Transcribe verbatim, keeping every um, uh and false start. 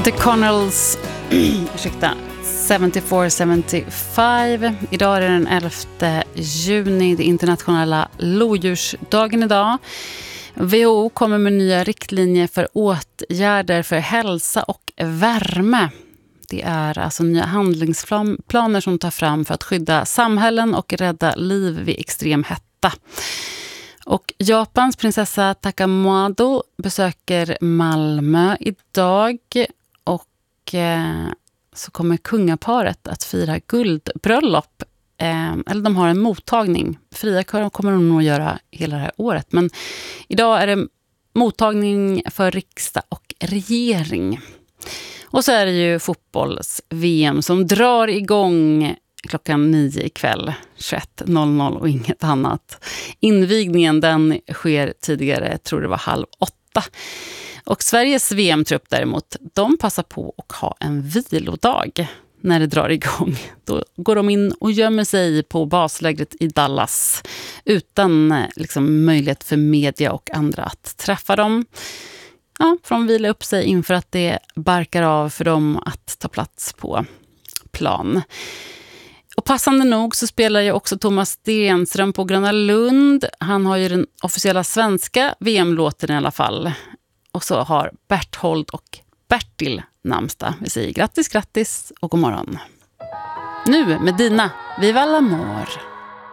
The Connells ursäkta, sjuttiofyra sjuttiofem. Idag är det den elfte juni, det internationella lodjursdagen idag. W H O kommer med nya riktlinjer för åtgärder för hälsa och värme. Det är alltså nya handlingsplaner som tar fram för att skydda samhällen och rädda liv vid extrem hetta. Och Japans prinsessa Takamado besöker Malmö idag och eh, så kommer kungaparet att fira guldbröllop. Eh, eller de har en mottagning. Fria kommer de nog göra hela det här året. Men idag är det mottagning för riksdag och regering. Och så är det ju fotbolls-V M som drar igång klockan nio ikväll, tjugoett noll noll och inget annat. Invigningen den sker tidigare, jag tror det var halv åtta. Och Sveriges V M-trupp däremot, de passar på att ha en vilodag när det drar igång. Då går de in och gömmer sig på baslägret i Dallas utan liksom, möjlighet för media och andra att träffa dem. Ja, för de vilar upp sig inför att det barkar av för dem att ta plats på plan. Och passande nog så spelar ju också Thomas Stenström på Gröna Lund. Han har ju den officiella svenska V M-låten i alla fall. Och så har Berthold och Bertil namnsdag. Vi säger grattis, grattis och god morgon. Nu med Dina, Viva l'amor!